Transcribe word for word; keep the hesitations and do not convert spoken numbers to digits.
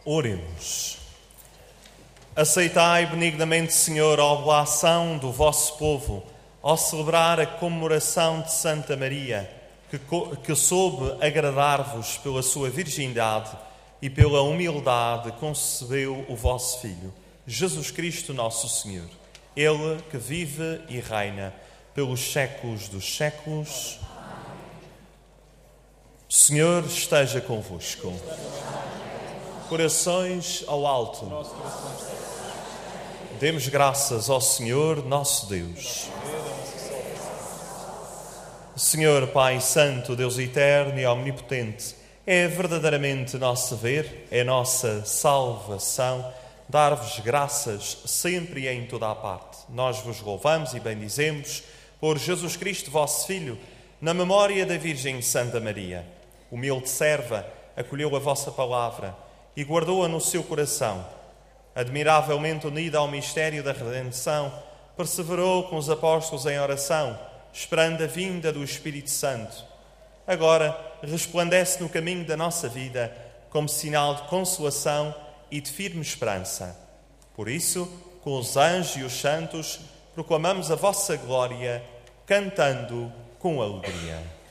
Oremos. Aceitai benignamente, Senhor, a oblação do vosso povo, ao celebrar a comemoração de Santa Maria, que, que soube agradar-vos pela sua virgindade e pela humildade concebeu o vosso Filho, Jesus Cristo nosso Senhor. Ele que vive e reina pelos séculos dos séculos. O Senhor esteja convosco. Corações ao alto. Demos graças ao Senhor, nosso Deus. Senhor, Pai Santo, Deus eterno e omnipotente, é verdadeiramente nosso dever, é nossa salvação, dar-vos graças sempre e em toda a parte. Nós vos louvamos e bendizemos por Jesus Cristo, vosso Filho, na memória da Virgem Santa Maria. Humilde serva, acolheu a vossa palavra e guardou-a no seu coração. Admiravelmente unida ao mistério da redenção, perseverou com os apóstolos em oração, esperando a vinda do Espírito Santo. Agora resplandece no caminho da nossa vida como sinal de consolação e de firme esperança. Por isso, com os anjos e os santos, proclamamos a vossa glória, cantando com alegria.